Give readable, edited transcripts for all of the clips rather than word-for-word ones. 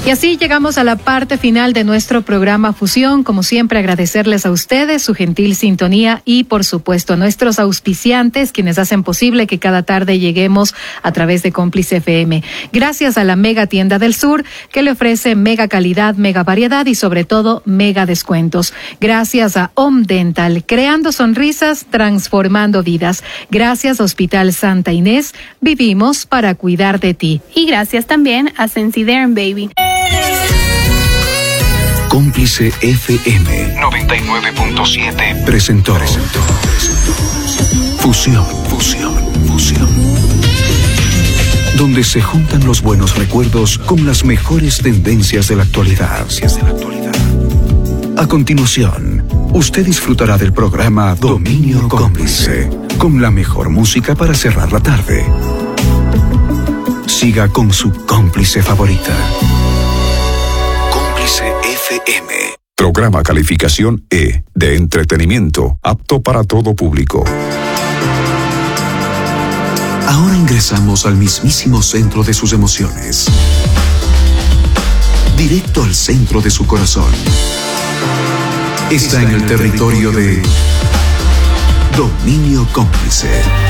Y así llegamos a la parte final de nuestro programa Fusión. Como siempre, agradecerles a ustedes su gentil sintonía y, por supuesto, a nuestros auspiciantes, quienes hacen posible que cada tarde lleguemos a través de Cómplice FM. Gracias a la Mega Tienda del Sur, que le ofrece mega calidad, mega variedad y, sobre todo, mega descuentos. Gracias a Om Dental, creando sonrisas, transformando vidas. Gracias a Hospital Santa Inés, vivimos para cuidar de ti. Y gracias también a Sensiderm Baby. Cómplice FM 99.7 presentó Fusión, donde se juntan los buenos recuerdos con las mejores tendencias de la actualidad. A continuación, usted disfrutará del programa Dominio Cómplice, con la mejor música para cerrar la tarde. Siga con su cómplice favorita. FM. Programa calificación E, de entretenimiento, apto para todo público. Ahora ingresamos al mismísimo centro de sus emociones. Directo al centro de su corazón. Está en el territorio de Dominio Cómplice.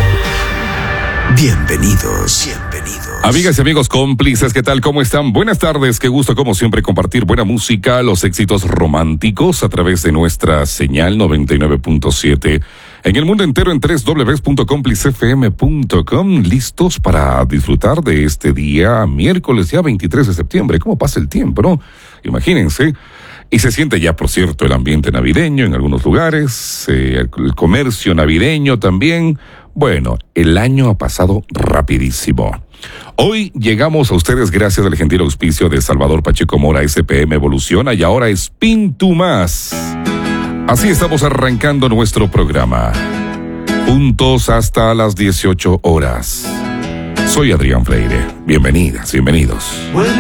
Bienvenidos. Amigas y amigos cómplices, ¿qué tal? ¿Cómo están? Buenas tardes, qué gusto como siempre compartir buena música, los éxitos románticos a través de nuestra señal 99.7 en el mundo entero en www.complicefm.com, listos para disfrutar de este día, miércoles ya 23 de septiembre. ¿Cómo pasa el tiempo, no? Imagínense. Y se siente ya, por cierto, el ambiente navideño en algunos lugares, el comercio navideño también. Bueno, el año ha pasado rapidísimo. Hoy llegamos a ustedes gracias al gentil auspicio de Salvador Pacheco Mora, SPM Evoluciona y ahora Spin to Más. Así estamos arrancando nuestro programa. Juntos hasta las 18 horas. Soy Adrián Freire. Bienvenidas, bienvenidos.